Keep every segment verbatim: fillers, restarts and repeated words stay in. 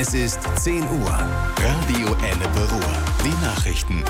Es ist zehn Uhr. Radio Ennepe Ruhr. Die Nachrichten.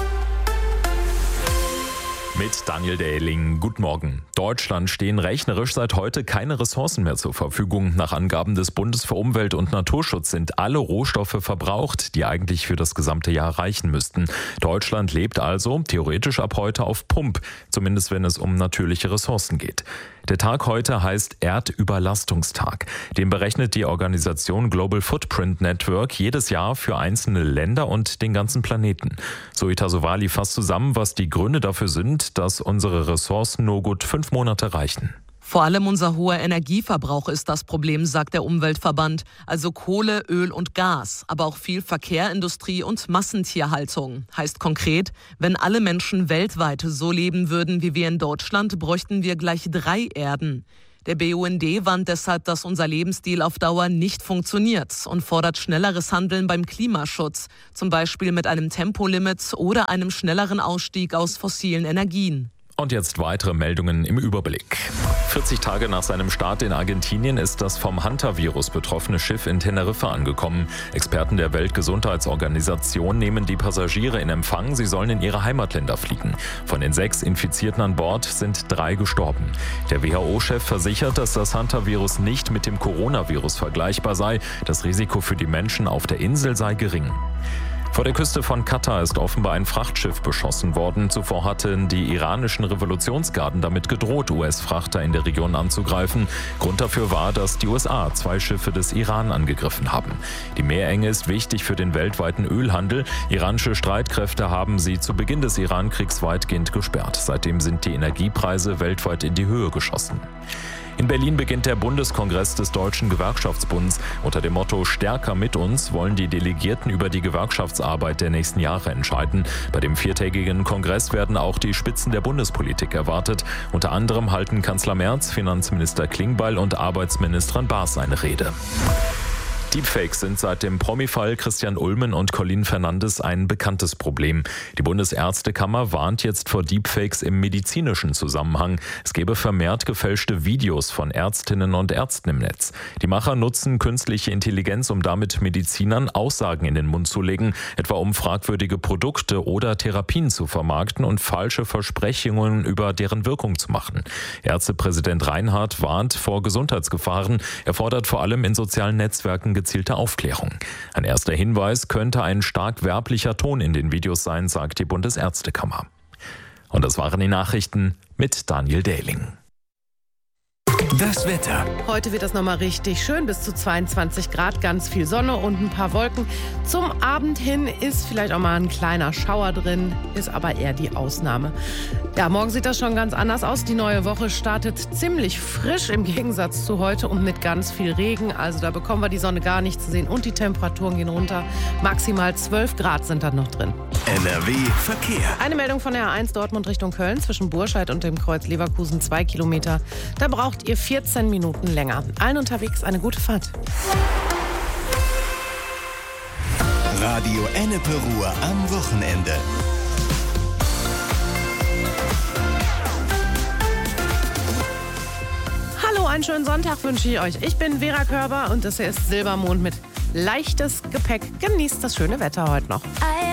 Mit Daniel Dehling. Guten Morgen. Deutschland stehen rechnerisch seit heute keine Ressourcen mehr zur Verfügung. Nach Angaben des Bundes für Umwelt und Naturschutz sind alle Rohstoffe verbraucht, die eigentlich für das gesamte Jahr reichen müssten. Deutschland lebt also theoretisch ab heute auf Pump, zumindest wenn es um natürliche Ressourcen geht. Der Tag heute heißt Erdüberlastungstag. Den berechnet die Organisation Global Footprint Network jedes Jahr für einzelne Länder und den ganzen Planeten. Soita Sowali fasst zusammen, was die Gründe dafür sind, dass unsere Ressourcen nur gut fünf Monate reichen. Vor allem unser hoher Energieverbrauch ist das Problem, sagt der Umweltverband. Also Kohle, Öl und Gas, aber auch viel Verkehr, Industrie und Massentierhaltung. Heißt konkret, wenn alle Menschen weltweit so leben würden wie wir in Deutschland, bräuchten wir gleich drei Erden. Der B U N D warnt deshalb, dass unser Lebensstil auf Dauer nicht funktioniert und fordert schnelleres Handeln beim Klimaschutz, zum Beispiel mit einem Tempolimit oder einem schnelleren Ausstieg aus fossilen Energien. Und jetzt weitere Meldungen im Überblick. vierzig Tage nach seinem Start in Argentinien ist das vom Hantavirus betroffene Schiff in Teneriffa angekommen. Experten der Weltgesundheitsorganisation nehmen die Passagiere in Empfang. Sie sollen in ihre Heimatländer fliegen. Von den sechs Infizierten an Bord sind drei gestorben. Der W H O-Chef versichert, dass das Hantavirus nicht mit dem Coronavirus vergleichbar sei. Das Risiko für die Menschen auf der Insel sei gering. Vor der Küste von Katar ist offenbar ein Frachtschiff beschossen worden. Zuvor hatten die iranischen Revolutionsgarden damit gedroht, U S-Frachter in der Region anzugreifen. Grund dafür war, dass die U S A zwei Schiffe des Iran angegriffen haben. Die Meerenge ist wichtig für den weltweiten Ölhandel. Iranische Streitkräfte haben sie zu Beginn des Iran-Kriegs weitgehend gesperrt. Seitdem sind die Energiepreise weltweit in die Höhe geschossen. In Berlin beginnt der Bundeskongress des Deutschen Gewerkschaftsbunds. Unter dem Motto „Stärker mit uns" wollen die Delegierten über die Gewerkschaftsarbeit der nächsten Jahre entscheiden. Bei dem viertägigen Kongress werden auch die Spitzen der Bundespolitik erwartet. Unter anderem halten Kanzler Merz, Finanzminister Klingbeil und Arbeitsministerin Baas eine Rede. Deepfakes sind seit dem Promi-Fall Christian Ulmen und Colin Fernandes ein bekanntes Problem. Die Bundesärztekammer warnt jetzt vor Deepfakes im medizinischen Zusammenhang. Es gebe vermehrt gefälschte Videos von Ärztinnen und Ärzten im Netz. Die Macher nutzen künstliche Intelligenz, um damit Medizinern Aussagen in den Mund zu legen, etwa um fragwürdige Produkte oder Therapien zu vermarkten und falsche Versprechungen über deren Wirkung zu machen. Ärztepräsident Reinhardt warnt vor Gesundheitsgefahren. Er fordert vor allem in sozialen Netzwerken gezielte Aufklärung. Ein erster Hinweis könnte ein stark werblicher Ton in den Videos sein, sagt die Bundesärztekammer. Und das waren die Nachrichten mit Daniel Dehling. Das Wetter. Heute wird das nochmal richtig schön, bis zu zweiundzwanzig Grad, ganz viel Sonne und ein paar Wolken. Zum Abend hin ist vielleicht auch mal ein kleiner Schauer drin, ist aber eher die Ausnahme. Ja, morgen sieht das schon ganz anders aus. Die neue Woche startet ziemlich frisch im Gegensatz zu heute und mit ganz viel Regen. Also da bekommen wir die Sonne gar nicht zu sehen und die Temperaturen gehen runter. Maximal zwölf Grad sind da noch drin. N R W Verkehr. Eine Meldung von der A eins Dortmund Richtung Köln zwischen Burscheid und dem Kreuz Leverkusen, zwei Kilometer. Da braucht ihr vierzehn Minuten länger. Allen unterwegs eine gute Fahrt. Radio Ennepe Ruhr am Wochenende. Hallo, einen schönen Sonntag wünsche ich euch. Ich bin Vera Körber und das hier ist Silbermond mit leichtes Gepäck. Genießt das schöne Wetter heute noch.